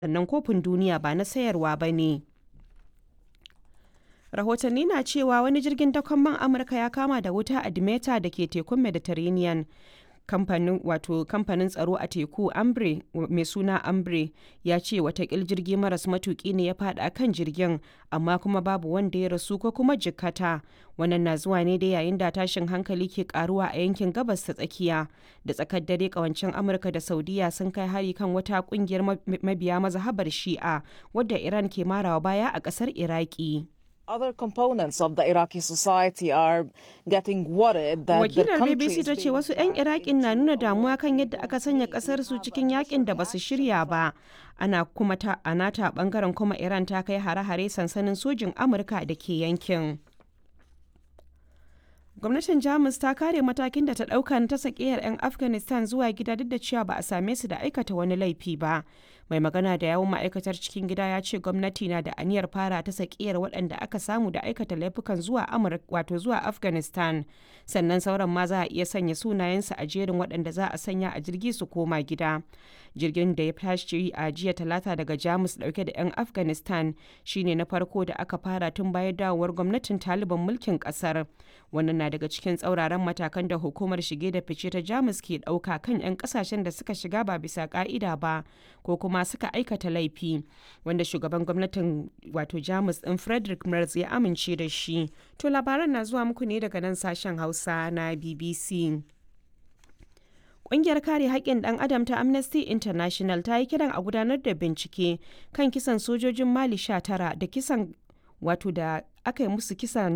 sannan kofin duniya ba na sayarwa ba ne. Rahotanni na cewa wani jirgin dakon man Amurka ya kama da wuta a Dimeta da ke tekun Mediterranean. Kamfanin tsaro a teku Ambre mai suna Ambre ya ce watakil jirgi maras matuki ne ya fada kan jirgin, amma kuma babu wanda ya rasu ko kuma jikkata. Wannan na zuwa ne dai yayin da tashin hankali ke karuwa a yankin gabas ta tsakiya. Da tsakar dare kawancin Amurka da Saudiya sun kai hari kan wata kungiyar mabiya mazhabar Shi'a wadda Iran ke marawa baya a kasar Iraki. Other components of the Iraqi society are getting worried that Wakilar BBC ta ce wasu 'yan Iraƙin na nuna damuwa kan yadda aka sanya ƙasar su cikin yakin da basu shirya ba. Ana kuma a nata bangaren kuma Iran ta kai hare-hare sansanin sojin Amurka da ke yankin. Gwamnatin Jamus ta kare matakin da ta ɗauka na ta sakiyar 'yan Afghanistan zuwa gida duk da cewa ba a same su da aikata wani laifi ba. Mai magana da yawun ma'aikatar cikin gida ya ce gwamnati na da aniyar fara ta sakiyar waɗanda aka samu da aikata laifukan zuwa zuwa Afghanistan. Sannan sauran ma za a iya sanya sunayensu a jerin waɗanda za a sanya a jirgi su koma gida. Jirgin da ya tashi a jiya talata daga Jamus dauke da 'yan Afghanistan shine na farko da aka fara tun bayan dawowar gwamnatin Taliban mulkin kasar. Wannan na daga cikin tsauraran matakan da hukumar shige da fice ta Jamus ke dauka kan 'yan kasashen da suka shiga ba bisa ka'ida ba ko kuma suka aikata laifi, wanda shugaban gwamnatin Jamus din Friedrich Merz ya amince da shi. To labaran na zuwa muku ne daga nan sashen Hausa na BBC. Ƙungiyar kare haƙƙin ɗan adam ta Amnesty International ta yi kiran a gudanar da bincike kan kisan sojojin Mali 19 da kisan da aka yi musu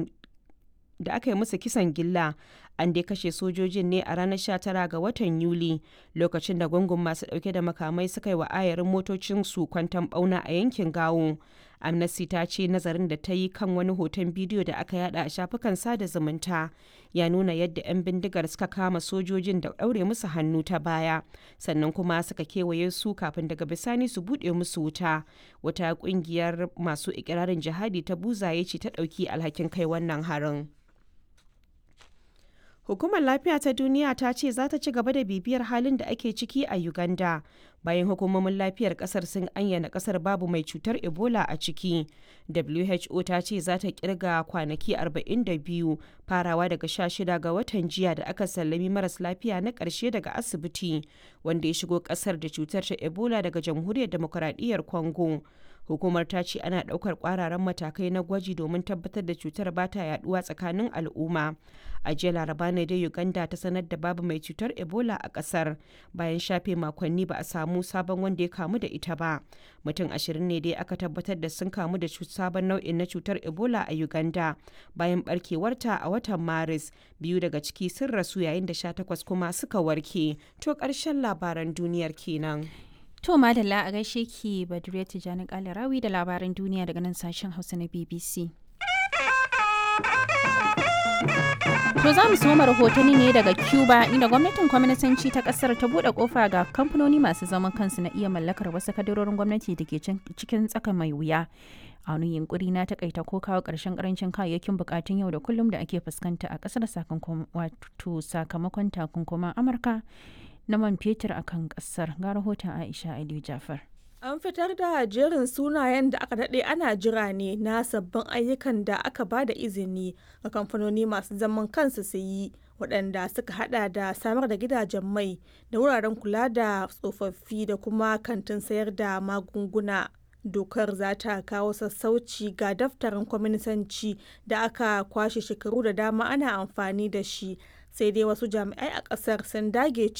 kisan gilla. An dai kashe sojojin ne a ranar 19 ga watan Yuli, lokacin da gungun masu ɗauke da makamai suka yi wa ayarin motocinsu kwanton ɓauna a yankin Gawo. Amnesty ta ce nazarin da ta yi kan wani hoton bidiyo da aka yada a shafukan sada zumunta ya nuna yadda 'yan bindigar suka kama sojojin da ɗaure musu hannu ta baya, sannan kuma suka kewaye su kafin daga bisani su buɗe musu wuta. Wata ƙungiyar masu ikirarin jihadi ta Buzaye ce ta ɗauki alhakin kai wannan harin. Hukumar Lafiya ta Duniya ta ce za ta ci gaba da bibiyar halin da ake ciki a Uganda bayan hukumomin lafiyar kasar sun ayyana kasar babu mai cutar Ebola a ciki. WHO ta ce za ta kirga kwanaki 42 farawa daga 16 ga watan jiya da aka sallami maras lafiya na ƙarshe daga asibiti wanda ya shigo kasar da cutar ta Ebola daga Jamhuriyar Demokuraɗiyyar Congo. Hukumar ta ce ana ɗaukar ƙwararan matakai na gwaji domin tabbatar da cutar ba ta yaduwa tsakanin al'umma. A jiya Laraba ne dai Uganda ta sanar da babu mai cutar Ebola a ƙasar bayan shafe makonni ba a samu sabon wanda ya kamu da ita ba. Mutum 20 ne dai aka tabbatar da sun kamu da sabon nau'in na cutar Ebola a Uganda bayan barkewarta a watan Maris. 2 daga ciki sun rasu yayin da 18 kuma suka warke. To ƙarshen labaran duniyar kenan. To madalla a gaishe ki Badriya Tijani Kalarawi da labaran duniya daga nan sashen Hausa na BBC. To za mu soma rahotanni ne daga Cuba inda gwamnatin kwaminisanci ta kasar ta bude kofa ga kamfanoni masu zaman kansu na iya mallakar wasu kadarorin gwamnati da ke cikin tsaka mai wuya. A wani yunkuri na takaita ko kawo ƙarshen ƙarancin kayayyakin bukatun yau da kullum da ake fuskanta a ƙasar sakamakon takunkuman Amurka na man fetur a kan ƙasar. Ga rahoton Aisha Aliyu Jafar. An fitar da jerin sunayen da aka daɗe ana jira ne na sabbin ayyukan da aka ba da izini ga kamfanoni masu zaman kansu su yi, waɗanda suka hada da samar da gidajen mai da wuraren kula da tsofaffi da kuma kantin sayar da magunguna. Dokar za ta kawo sassauci ga daftarin kwaminisanci da aka kwashe shekaru da dama ana amfani da shi, sai dai wasu jami'ai a ƙasar sun dage